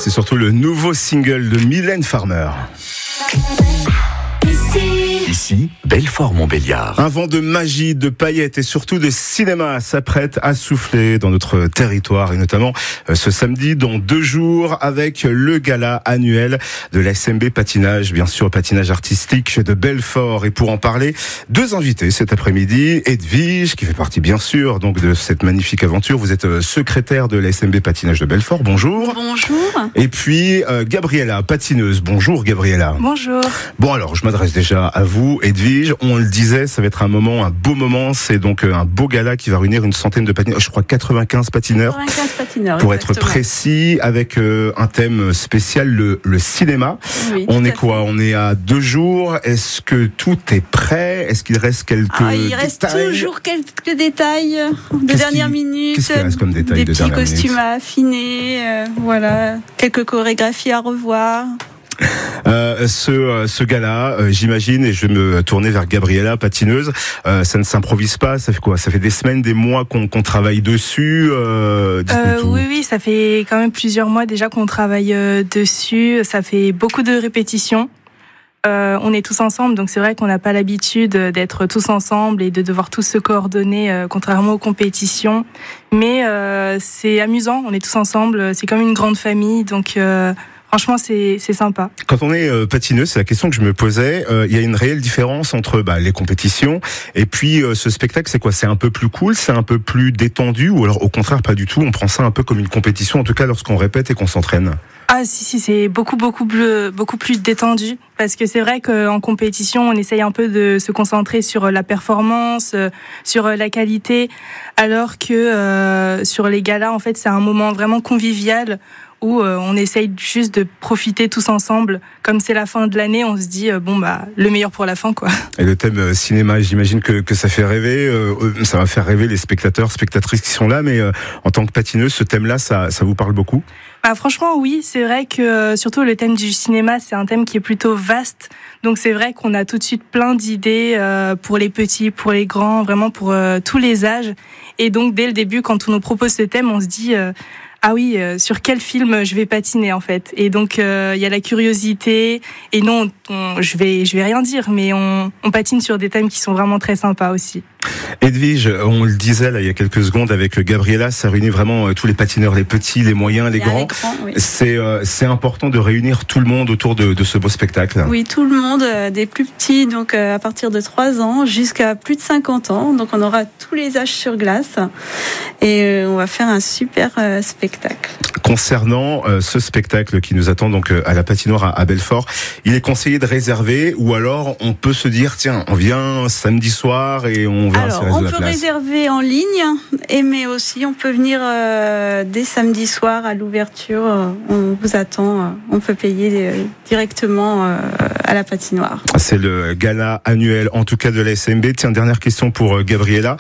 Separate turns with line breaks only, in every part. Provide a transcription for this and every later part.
C'est surtout le nouveau single de Mylène Farmer.
Ici, Belfort-Montbéliard.
Un vent de magie, de paillettes et surtout de cinéma s'apprête à souffler dans notre territoire et notamment ce samedi dans 2 jours avec le gala annuel de la SMB Patinage, bien sûr patinage artistique de Belfort. Et pour en parler, 2 invités cet après-midi. Edwige, qui fait partie bien sûr donc de cette magnifique aventure. Vous êtes secrétaire de la SMB Patinage de Belfort. Bonjour.
Bonjour.
Et puis Gabriella, patineuse. Bonjour Gabriella.
Bonjour.
Bon alors, je m'adresse déjà à vous. Edwige, on le disait, ça va être un beau moment. C'est donc un beau gala qui va réunir une centaine de patineurs, je crois 95 patineurs.
95 patineurs,
pour
exactement.
être précis, avec un thème spécial, le cinéma.
Oui,
On
tout
est
à
quoi? On est à 2 jours. Est-ce que tout est prêt? Est-ce qu'il reste quelques
il reste
détails?
toujours quelques détails de dernière minute.
Qu'est-ce qu'il reste comme détail
Des
de
petits
dernière
costumes
minute?
à affiner, voilà. Quelques chorégraphies à revoir.
Ce gala, j'imagine, et je vais me tourner vers Gabriella, patineuse, ça ne s'improvise pas. Ça fait quoi? Ça fait des semaines, des mois qu'on travaille dessus. Dites-nous tout.
Oui, ça fait quand même plusieurs mois déjà qu'on travaille dessus. Ça fait beaucoup de répétitions. On est tous ensemble, donc c'est vrai qu'on n'a pas l'habitude d'être tous ensemble et de devoir tous se coordonner, contrairement aux compétitions. Mais c'est amusant, on est tous ensemble, c'est comme une grande famille, donc franchement c'est sympa.
Quand on est patineuse, c'est la question que je me posais. Il y a une réelle différence entre les compétitions et puis ce spectacle. C'est quoi? C'est un peu plus cool, c'est un peu plus détendu, ou alors au contraire pas du tout? On prend ça un peu comme une compétition, en tout cas lorsqu'on répète et qu'on s'entraîne.
Ah si, c'est beaucoup plus détendu, parce que c'est vrai qu'en compétition, on essaye un peu de se concentrer sur la performance, sur la qualité, alors que sur les galas, en fait, c'est un moment vraiment convivial où on essaye juste de profiter tous ensemble. Comme c'est la fin de l'année, on se dit le meilleur pour la fin, quoi. Et
le thème cinéma, j'imagine que ça fait rêver. Ça va faire rêver les spectateurs, spectatrices qui sont là, mais en tant que patineuse, ce thème-là, ça vous parle beaucoup?
Franchement, oui, c'est vrai que surtout le thème du cinéma, c'est un thème qui est plutôt vaste. Donc c'est vrai qu'on a tout de suite plein d'idées pour les petits, pour les grands, vraiment pour tous les âges. Et donc dès le début, quand on nous propose ce thème, on se dit sur quel film je vais patiner en fait. Et donc il y a la curiosité. Et non, je vais rien dire, mais on patine sur des thèmes qui sont vraiment très sympas aussi.
Edwige, on le disait là il y a quelques secondes avec Gabriella, ça réunit vraiment tous les patineurs, les petits, les moyens, les grands.
Oui.
C'est important de réunir tout le monde autour de ce beau spectacle.
Oui, tout le monde, des plus petits, donc à partir de 3 ans jusqu'à plus de 50 ans. Donc on aura tous les âges sur glace et on va faire un super spectacle.
Concernant ce spectacle qui nous attend donc à la patinoire à Belfort, il est conseillé de réserver, ou alors on peut se dire tiens, on vient samedi soir et on verra si
on
reste de la
peut
place.
réserver en ligne, mais aussi on peut venir dès samedi soir à l'ouverture. On vous attend. On peut payer directement à la patinoire.
C'est le gala annuel, en tout cas de la SMB. Tiens, dernière question pour Gabriella.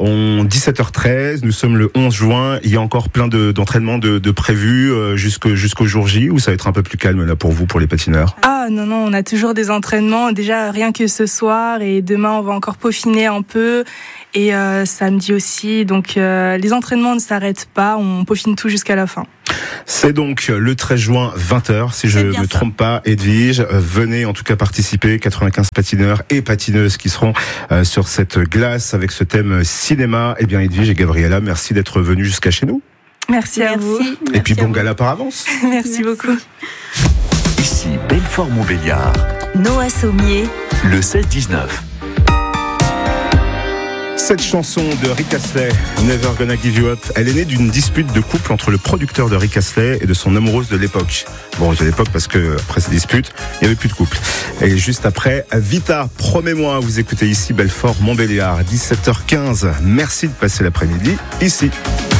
17h13, nous sommes le 11 juin. Il y a encore plein d'entraînements de prévus jusqu'au jour J, ou ça va être un peu plus calme là pour vous, pour les patineurs?
Non, on a toujours des entraînements. Déjà, rien que ce soir, et demain, on va encore peaufiner un peu. Et samedi aussi. Donc, les entraînements ne s'arrêtent pas. On peaufine tout jusqu'à la fin.
C'est donc le 13 juin, 20h, si je ne me trompe pas, Edwige. Venez en tout cas participer, 95 patineurs et patineuses qui seront sur cette glace avec ce thème cinéma. Eh bien, Edwige et Gabriella, merci d'être venus jusqu'à chez nous.
Merci à vous.
Et puis bon gala par avance.
Merci beaucoup.
Ici, Belfort-Montbéliard.
Noah Sommier.
Le 16-19.
Cette chanson de Rick Astley, Never Gonna Give You Up, elle est née d'une dispute de couple entre le producteur de Rick Astley et de son amoureuse de l'époque. Bon, de l'époque parce que après cette dispute, il n'y avait plus de couple. Et juste après, Vita, promets-moi, vous écoutez ici Belfort-Montbéliard, 17h15. Merci de passer l'après-midi ici.